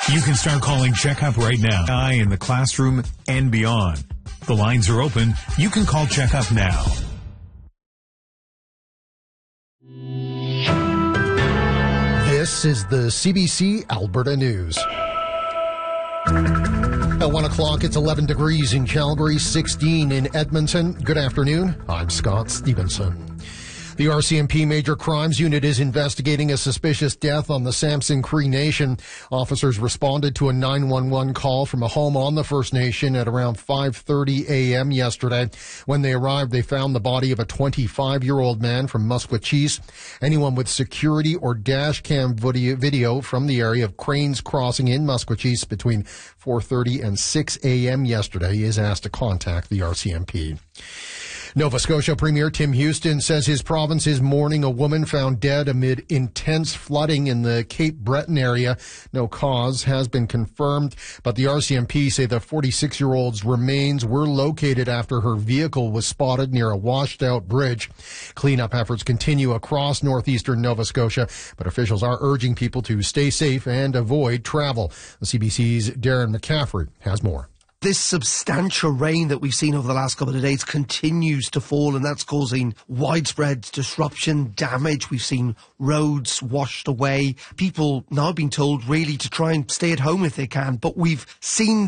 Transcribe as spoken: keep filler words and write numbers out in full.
You can start calling Checkup right now. I in the classroom and beyond. The lines are open. You can call Checkup now. This is the C B C Alberta News. At one o'clock, it's eleven degrees in Calgary, sixteen in Edmonton. Good afternoon. I'm Scott Stevenson. The R C M P Major Crimes Unit is investigating a suspicious death on the Samson Cree Nation. Officers responded to a nine one one call from a home on the First Nation at around five thirty a.m. yesterday. When they arrived, they found the body of a twenty-five-year-old man from Musquecheese. Anyone with security or dash cam video from the area of Cranes Crossing in Musquecheese between four thirty and six a.m. yesterday is asked to contact the R C M P. Nova Scotia Premier Tim Houston says his province is mourning a woman found dead amid intense flooding in the Cape Breton area. No cause has been confirmed, but the R C M P say the forty-six-year-old's remains were located after her vehicle was spotted near a washed-out bridge. Cleanup efforts continue across northeastern Nova Scotia, but officials are urging people to stay safe and avoid travel. The C B C's Darren McCaffrey has more. This substantial rain that we've seen over the last couple of days continues to fall, and that's causing widespread disruption, damage. We've seen roads washed away. People now being told really to try and stay at home if they can, but we've seen